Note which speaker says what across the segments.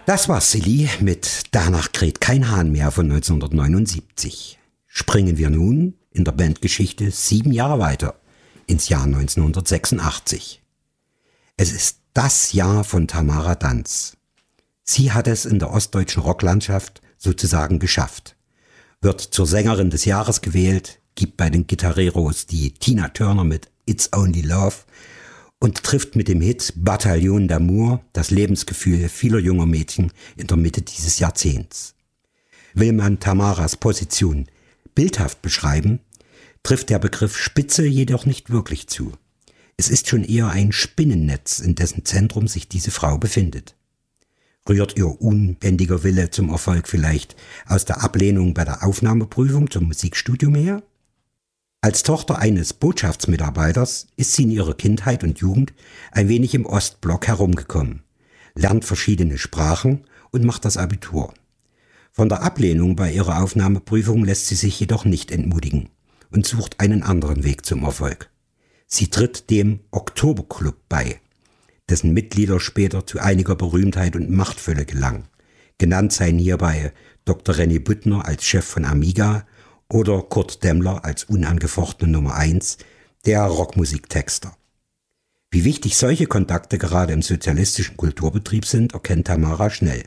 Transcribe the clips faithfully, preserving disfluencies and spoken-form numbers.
Speaker 1: Das war Silly mit Danach kräht kein Hahn mehr von neunzehnhundertneunundsiebzig. Springen wir nun in der Bandgeschichte sieben Jahre weiter, ins Jahr neunzehnhundertsechsundachtzig. Es ist das Jahr von Tamara Danz. Sie hat es in der ostdeutschen Rocklandschaft sozusagen geschafft. Wird zur Sängerin des Jahres gewählt, gibt bei den Gitarreros die Tina Turner mit It's Only Love und trifft mit dem Hit Bataillon d'Amour das Lebensgefühl vieler junger Mädchen in der Mitte dieses Jahrzehnts. Will man Tamaras Position bildhaft beschreiben, trifft der Begriff Spitze jedoch nicht wirklich zu. Es ist schon eher ein Spinnennetz, in dessen Zentrum sich diese Frau befindet. Rührt ihr unbändiger Wille zum Erfolg vielleicht aus der Ablehnung bei der Aufnahmeprüfung zum Musikstudium her? Als Tochter eines Botschaftsmitarbeiters ist sie in ihrer Kindheit und Jugend ein wenig im Ostblock herumgekommen, lernt verschiedene Sprachen und macht das Abitur. Von der Ablehnung bei ihrer Aufnahmeprüfung lässt sie sich jedoch nicht entmutigen und sucht einen anderen Weg zum Erfolg. Sie tritt dem Oktoberclub bei, dessen Mitglieder später zu einiger Berühmtheit und Machtfülle gelangen. Genannt seien hierbei Doktor René Büttner als Chef von Amiga oder Kurt Demmler als unangefochtene Nummer eins der Rockmusiktexter. Wie wichtig solche Kontakte gerade im sozialistischen Kulturbetrieb sind, erkennt Tamara schnell.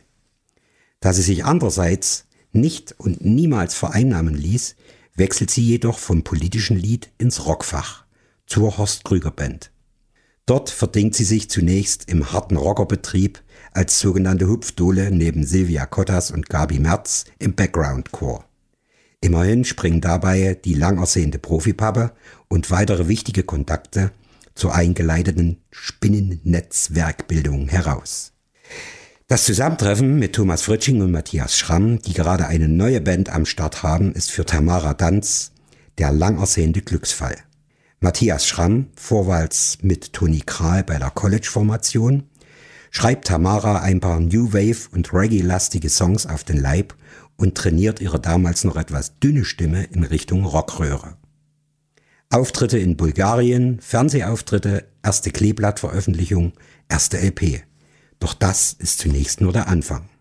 Speaker 1: Da sie sich andererseits nicht und niemals vereinnahmen ließ, wechselt sie jedoch vom politischen Lied ins Rockfach, zur Horst Krüger Band. Dort verdingt sie sich zunächst im harten Rockerbetrieb als sogenannte Hupfdohle neben Silvia Kottas und Gabi Merz im Background-Chor. Immerhin springen dabei die lang ersehnte Profipappe und weitere wichtige Kontakte zur eingeleiteten Spinnennetzwerkbildung heraus. Das Zusammentreffen mit Thomas Fritsching und Matthias Schramm, die gerade eine neue Band am Start haben, ist für Tamara Danz der lang ersehnte Glücksfall. Matthias Schramm, vormals mit Toni Kral bei der College-Formation, schreibt Tamara ein paar New Wave und Reggae-lastige Songs auf den Leib und trainiert ihre damals noch etwas dünne Stimme in Richtung Rockröhre. Auftritte in Bulgarien, Fernsehauftritte, erste Kleeblattveröffentlichung, erste L P. Doch das ist zunächst nur der Anfang.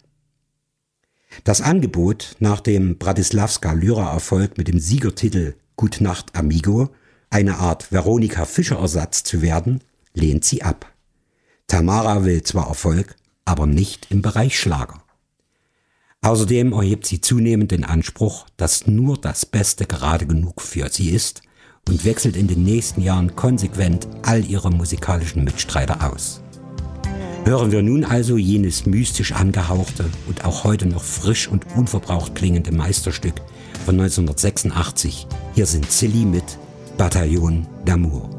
Speaker 1: Das Angebot, nach dem Bratislawska Lyra-Erfolg mit dem Siegertitel Gut Nacht Amigo eine Art Veronika Fischer-Ersatz zu werden, lehnt sie ab. Tamara will zwar Erfolg, aber nicht im Bereich Schlager. Außerdem erhebt sie zunehmend den Anspruch, dass nur das Beste gerade genug für sie ist und wechselt in den nächsten Jahren konsequent all ihre musikalischen Mitstreiter aus. Hören wir nun also jenes mystisch angehauchte und auch heute noch frisch und unverbraucht klingende Meisterstück von neunzehnhundertsechsundachtzig. Hier sind Silly mit Bataillon d'Amour.